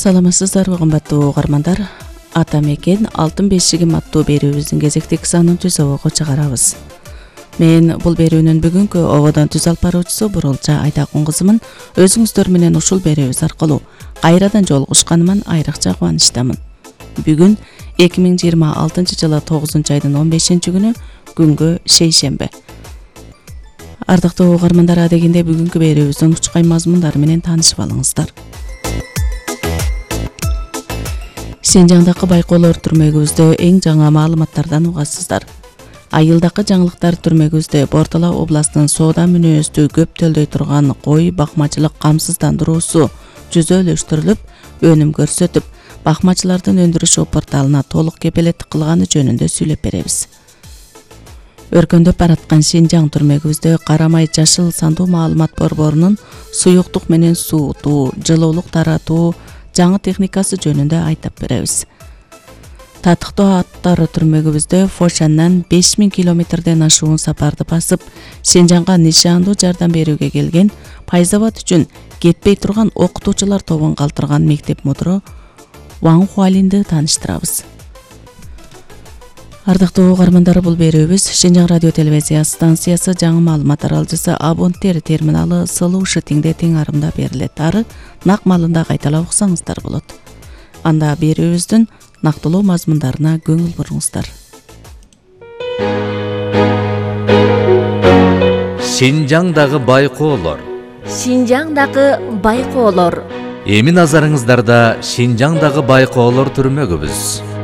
Саламатсыздарбы кымбаттуу угармандар. Ата мекен алтын бешигим аттуу берүүбүздүн кезектеги санын түз обого чыгарабыз. Мен бул берүүнүн бүгүнкү ободон түз алып баруучусу Бурулча Айдакун кызымын. Өзүңүздөр менен ушул берүүбүз аркылуу кайрадан жолугушканыман айрыкча кубанычтамын. Бүгүн 2026 жылы 9-айдын 15-күнү күнгө шейшембе. Ардактуу угармандар, адегенде бүгүнкү берүүбүздүн учкай мазмундары менен таанышып алыңыздар. Синжаңдагы байкоолор түрмөгүбүздө эң жаңы маалыматтардан угасыздар. Айылдагы жаңылыктар түрмөгүбүздө Бортала областынын соода мүнөздүү көп төлдөй турган кой бакмачылык камсыздандыруусу жүзөлөштүрүлүп, өнүм көрсөтүп, бакмачылардын өндүрүшү порталына толук кепилеттик кылганы жөнүндө сүйлөп беребиз. Өркөндөп бараткан Синжаң түрмөгүбүздө карамай жашыл сандуу маалымат борборунун суюктук менен суутуу, жылуулук таратуу жаңы техникасы жөнүндө айтып беребиз. Татыктоо аттары түрмөгүбүздө Фошандан 5000 километрден ашуун сапарды басып, Синжаңга нишандуу жардам берүүгө келген, пайзабат үчүн кетпей турган окутуучулар тобун калтырган мектеп мудиру Ван Хуалинди тааныштырабыз. Ардактуу угармандар, бул берүүбүз Синжаң радио телевизия станциясы жаңы маалымат аралжысы абоненттер терминалы сылуу шытиңде тең арымда берилет. Ары нак маалында кайталап уксаңыздар болот. Анда берүүбүздүн нактылуу мазмундарына көңүл буруңуздар. Синжаңдагы байкоолор. Синжаңдагы байкоолор. Эми назарыңыздарда Синжаңдагы байкоолор түрмөгүбүз.